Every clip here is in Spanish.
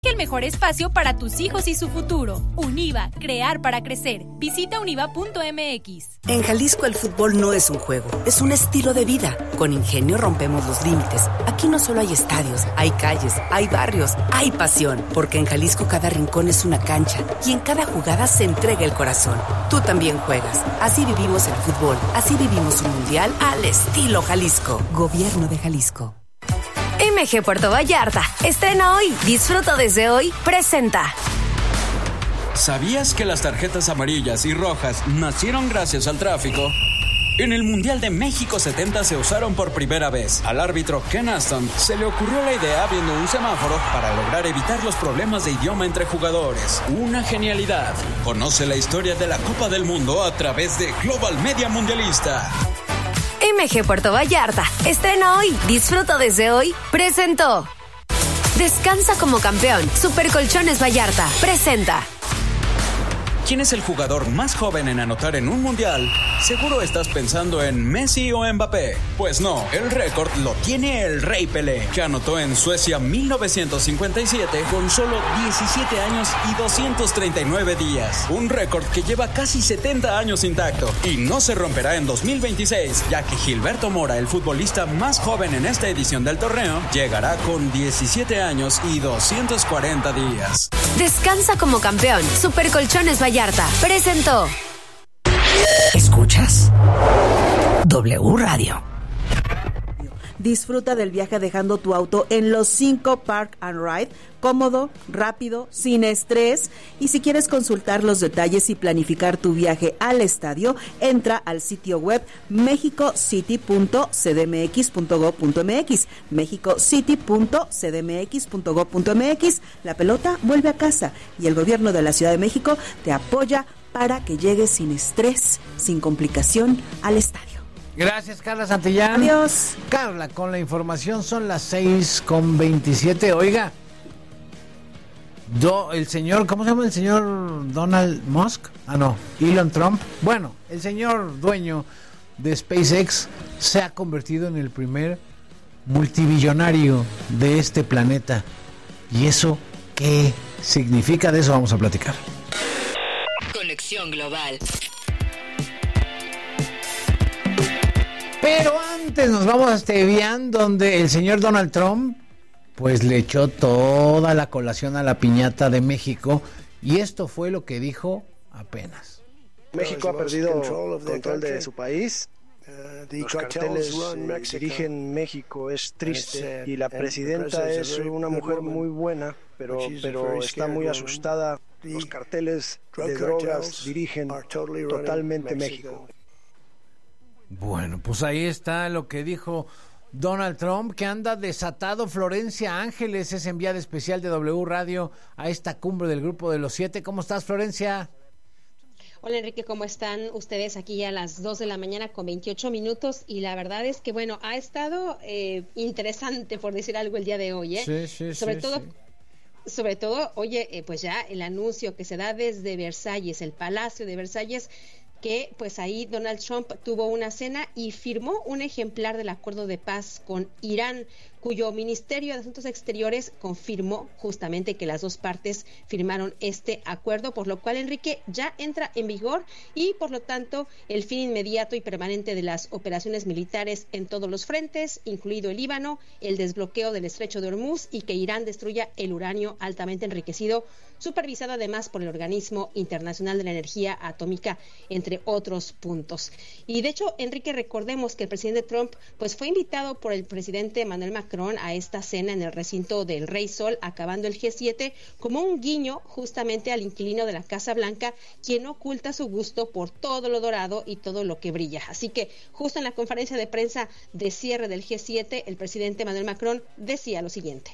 El mejor espacio para tus hijos y su futuro. Univa, crear para crecer. Visita univa.mx. En Jalisco el fútbol no es un juego, es un estilo de vida. Con Ingenio rompemos los límites. Aquí no solo hay estadios, hay calles, hay barrios, hay pasión. Porque en Jalisco cada rincón es una cancha y en cada jugada se entrega el corazón. Tú también juegas. Así vivimos el fútbol. Así vivimos un mundial al estilo Jalisco. Gobierno de Jalisco. MG Puerto Vallarta, estrena hoy, disfruta desde hoy, presenta. ¿Sabías que las tarjetas amarillas y rojas nacieron gracias al tráfico? En el Mundial de México 70 se usaron por primera vez. Al árbitro Ken Aston se le ocurrió la idea viendo un semáforo para lograr evitar los problemas de idioma entre jugadores. Una genialidad. Conoce la historia de la Copa del Mundo a través de Global Media Mundialista. MG Puerto Vallarta, estrena hoy, disfruta desde hoy, presentó. Descansa como campeón, Supercolchones Vallarta, presenta. ¿Quién es el jugador más joven en anotar en un mundial? Seguro estás pensando en Messi o Mbappé. Pues no, el récord lo tiene el Rey Pelé, que anotó en Suecia 1957 con solo 17 años y 239 días. Un récord que lleva casi 70 años intacto y no se romperá en 2026, ya que Gilberto Mora, el futbolista más joven en esta edición del torneo, llegará con 17 años y 240 días. Descansa como campeón, Supercolchones Vallarta, presentó. ¿Escuchas? W Radio. Disfruta del viaje dejando tu auto en los 5 Park and Ride, cómodo, rápido, sin estrés. Y si quieres consultar los detalles y planificar tu viaje al estadio, entra al sitio web mexicocity.cdmx.gov.mx, mexicocity.cdmx.gov.mx. La pelota vuelve a casa y el gobierno de la Ciudad de México te apoya para que llegues sin estrés, sin complicación al estadio. Gracias, Carla Santillán. Adiós. Carla, con la información son las 6:27. Oiga, el señor, ¿cómo se llama el señor Donald Musk? No, Elon Trump. Bueno, el señor dueño de SpaceX se ha convertido en el primer multibillonario de este planeta. ¿Y eso qué significa? De eso vamos a platicar. Conexión Global. Pero antes nos vamos a Estevian, donde el señor Donald Trump pues le echó toda la colación a la piñata de México, y esto fue lo que dijo apenas. México ha perdido control de su país. Los carteles dirigen México, es triste, y la presidenta es una mujer muy buena, pero está muy asustada. Los carteles de drogas dirigen totalmente México. Bueno, pues ahí está lo que dijo Donald Trump, que anda desatado. Florencia Ángeles es enviada especial de W Radio a esta cumbre del Grupo de los 7. ¿Cómo estás, Florencia? Hola, Enrique, ¿cómo están ustedes? Aquí ya a las 2 de la mañana con 28 minutos, y la verdad es que, bueno, ha estado interesante, por decir algo, el día de hoy, ¿eh? Sí. Sobre todo, oye, pues ya el anuncio que se da desde Versalles, el Palacio de Versalles, que pues ahí Donald Trump tuvo una cena y firmó un ejemplar del acuerdo de paz con Irán, cuyo Ministerio de Asuntos Exteriores confirmó justamente que las dos partes firmaron este acuerdo, por lo cual, Enrique, ya entra en vigor, y por lo tanto el fin inmediato y permanente de las operaciones militares en todos los frentes, incluido el Líbano, el desbloqueo del estrecho de Hormuz y que Irán destruya el uranio altamente enriquecido, supervisado además por el Organismo Internacional de la Energía Atómica, entre otros puntos. Y de hecho, Enrique, recordemos que el presidente Trump pues fue invitado por el presidente Emmanuel Macron a esta cena en el recinto del Rey Sol, acabando el G7, como un guiño justamente al inquilino de la Casa Blanca, quien oculta su gusto por todo lo dorado y todo lo que brilla. Así que justo en la conferencia de prensa de cierre del G7, el presidente Emmanuel Macron decía lo siguiente.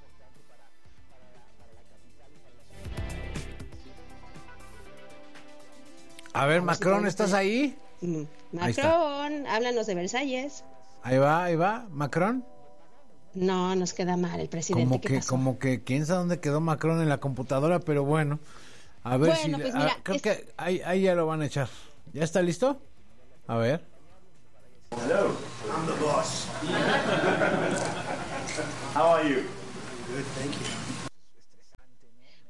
A ver, Macron, ¿estás ahí? Macron, háblanos de Versalles. Ahí va, Macron. No, nos queda mal el presidente. Como que quién sabe dónde quedó Macron en la computadora, pero bueno. A ver si... Pues mira, creo que ahí ya lo van a echar. ¿Ya está listo? A ver. Hello, I'm the boss. How are you? Good, thank you.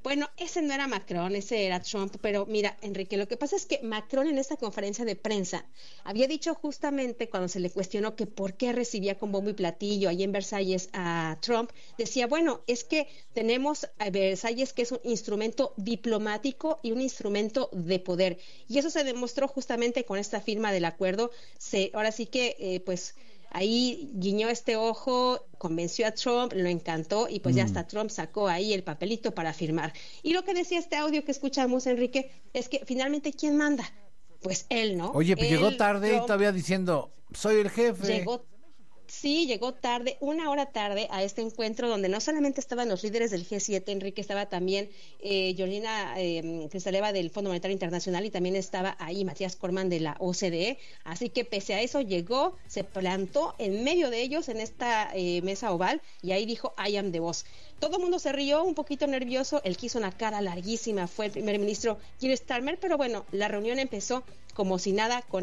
Bueno, ese no era Macron, ese era Trump, pero mira, Enrique, lo que pasa es que Macron en esta conferencia de prensa había dicho justamente cuando se le cuestionó que por qué recibía con bombo y platillo ahí en Versalles a Trump, decía, bueno, es que tenemos a Versalles que es un instrumento diplomático y un instrumento de poder, y eso se demostró justamente con esta firma del acuerdo. Ahora sí que, pues, ahí guiñó este ojo, convenció a Trump, lo encantó y pues ya hasta Trump sacó ahí el papelito para firmar. Y lo que decía este audio que escuchamos, Enrique, es que finalmente ¿quién manda? Pues él, ¿no? Oye, pues llegó tarde y todavía diciendo, soy el jefe. Llegó tarde, 1 hora tarde a este encuentro donde no solamente estaban los líderes del G7, Enrique, estaba también Georgina Crisaleva del Fondo Monetario Internacional y también estaba ahí Matías Corman de la OCDE, así que pese a eso llegó, se plantó en medio de ellos en esta mesa oval y ahí dijo I am the boss. Todo el mundo se rió, un poquito nervioso, el que hizo una cara larguísima fue el primer ministro Keir Starmer, pero bueno, la reunión empezó como si nada con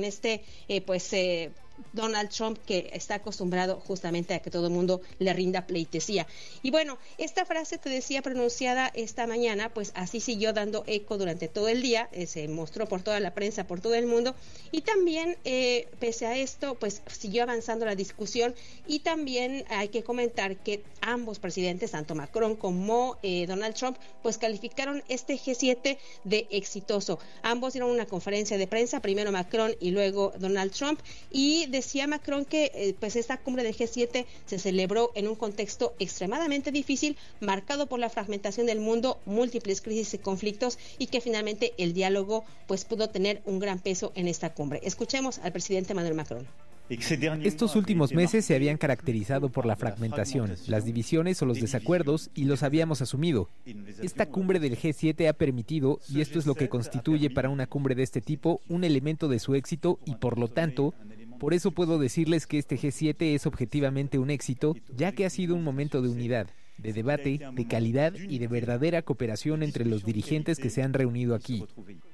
Donald Trump, que está acostumbrado justamente a que todo el mundo le rinda pleitesía. Y bueno, esta frase, te decía, pronunciada esta mañana, pues así siguió dando eco durante todo el día, se mostró por toda la prensa, por todo el mundo, y también, pese a esto, pues siguió avanzando la discusión, y también hay que comentar que ambos presidentes, tanto Macron como Donald Trump, pues calificaron este G7 de exitoso. Ambos dieron una conferencia de prensa, primero Macron y luego Donald Trump, y decía Macron que pues esta cumbre del G7 se celebró en un contexto extremadamente difícil, marcado por la fragmentación del mundo, múltiples crisis y conflictos, y que finalmente el diálogo pues pudo tener un gran peso en esta cumbre. Escuchemos al presidente Emmanuel Macron. Estos últimos meses se habían caracterizado por la fragmentación, las divisiones o los desacuerdos, y los habíamos asumido. Esta cumbre del G7 ha permitido, y esto es lo que constituye para una cumbre de este tipo, un elemento de su éxito, y por lo tanto, por eso puedo decirles que este G7 es objetivamente un éxito, ya que ha sido un momento de unidad, de debate, de calidad y de verdadera cooperación entre los dirigentes que se han reunido aquí.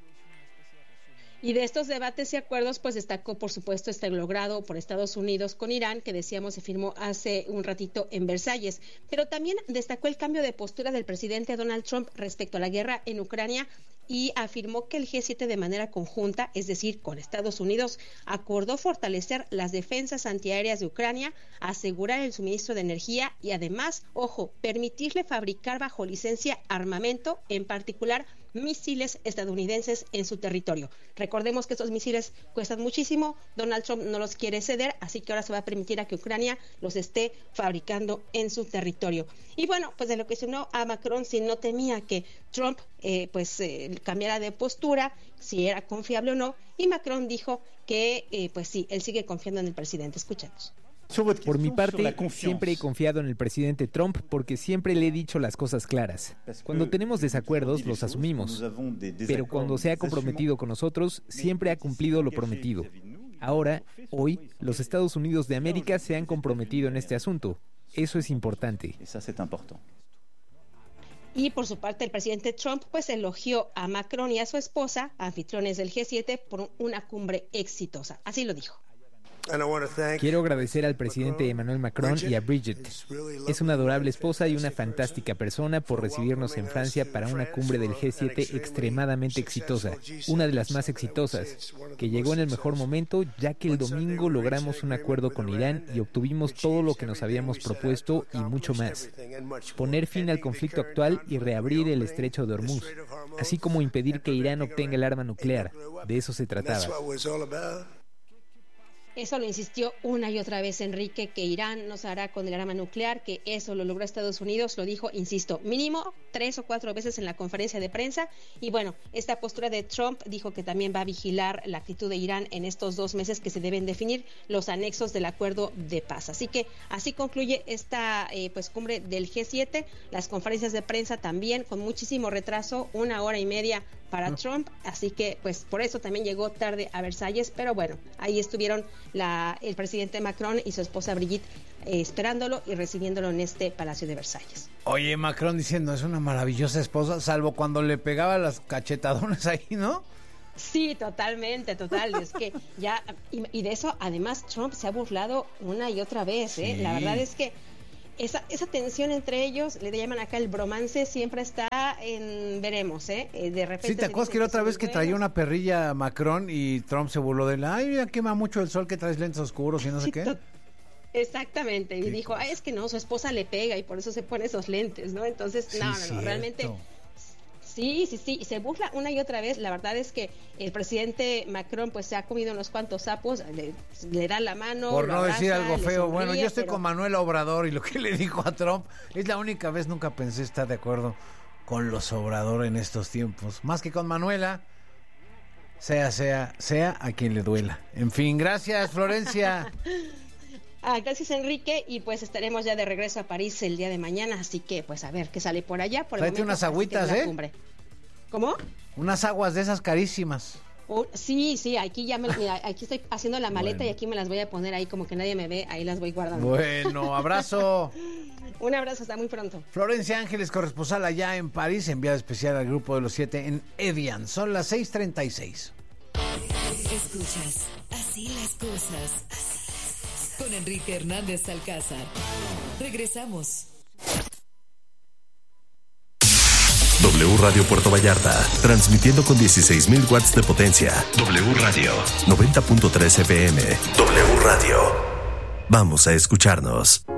Y de estos debates y acuerdos, pues destacó, por supuesto, este logrado por Estados Unidos con Irán, que decíamos se firmó hace un ratito en Versalles. Pero también destacó el cambio de postura del presidente Donald Trump respecto a la guerra en Ucrania y afirmó que el G7 de manera conjunta, es decir, con Estados Unidos, acordó fortalecer las defensas antiaéreas de Ucrania, asegurar el suministro de energía y además, ojo, permitirle fabricar bajo licencia armamento, en particular misiles estadounidenses en su territorio. Recordemos que estos misiles cuestan muchísimo, Donald Trump no los quiere ceder, así que ahora se va a permitir a que Ucrania los esté fabricando en su territorio. Y bueno, pues de lo que sonó a Macron, si no temía que Trump cambiara de postura, si era confiable o no, y Macron dijo que pues sí, él sigue confiando en el presidente. Escuchemos. Por mi parte, siempre he confiado en el presidente Trump porque siempre le he dicho las cosas claras. Cuando tenemos desacuerdos, los asumimos. Pero cuando se ha comprometido con nosotros, siempre ha cumplido lo prometido. Ahora, hoy, los Estados Unidos de América se han comprometido en este asunto. Eso es importante. Y por su parte, el presidente Trump pues elogió a Macron y a su esposa, anfitriones del G7, por una cumbre exitosa. Así lo dijo. Quiero agradecer al presidente Emmanuel Macron y a Bridget. Es una adorable esposa y una fantástica persona por recibirnos en Francia para una cumbre del G7 extremadamente exitosa, una de las más exitosas, que llegó en el mejor momento ya que el domingo logramos un acuerdo con Irán y obtuvimos todo lo que nos habíamos propuesto y mucho más. Poner fin al conflicto actual y reabrir el estrecho de Hormuz, así como impedir que Irán obtenga el arma nuclear. De eso se trataba. Eso lo insistió una y otra vez Enrique, que Irán no se hará con el arma nuclear, que eso lo logró Estados Unidos, lo dijo, insisto, mínimo 3 o 4 veces en la conferencia de prensa. Y bueno, esta postura de Trump dijo que también va a vigilar la actitud de Irán en estos 2 meses que se deben definir los anexos del acuerdo de paz. Así que así concluye esta cumbre del G7, las conferencias de prensa también con muchísimo retraso, 1 hora y media para Trump, así que pues por eso también llegó tarde a Versalles, pero bueno, ahí estuvieron el presidente Macron y su esposa Brigitte esperándolo y recibiéndolo en este Palacio de Versalles. Oye, Macron diciendo, es una maravillosa esposa, salvo cuando le pegaba las cachetadonas ahí, ¿no? Sí, totalmente, es que ya, y de eso además Trump se ha burlado una y otra vez, ¿eh? Sí. La verdad es que esa tensión entre ellos, le llaman acá el bromance, siempre está en veremos, De repente. Sí, ¿te acuerdas que la otra vez que traía una perrilla Macron y Trump se burló de la, ay, ya quema mucho el sol que traes lentes oscuros y no sé qué? Exactamente, y dijo, ay, es que no, su esposa le pega y por eso se pone esos lentes, ¿no? Entonces, no, realmente... Sí, y se burla una y otra vez. La verdad es que el presidente Macron pues se ha comido unos cuantos sapos, le da la mano. Por no abraza, decir algo feo, sonríe, bueno, yo estoy con Manuel Obrador y lo que le dijo a Trump es la única vez, nunca pensé estar de acuerdo con los Obrador en estos tiempos. Más que con Manuela, sea a quien le duela. En fin, gracias, Florencia. Gracias, Enrique, y pues estaremos ya de regreso a París el día de mañana, así que pues a ver qué sale por allá. Tráete unas agüitas, ¿Cómo? Unas aguas de esas carísimas. Sí, aquí aquí estoy haciendo la maleta y aquí me las voy a poner ahí como que nadie me ve, ahí las voy guardando. Bueno, abrazo. Un abrazo, hasta muy pronto. Florencia Ángeles, corresponsal allá en París, enviada especial al Grupo de los 7 en Evian. Son las 6:36. Escuchas, así las cosas. Con Enrique Hernández Alcázar. Regresamos. W Radio Puerto Vallarta, transmitiendo con 16,000 watts de potencia. W Radio, 90.3 FM. W Radio. Vamos a escucharnos.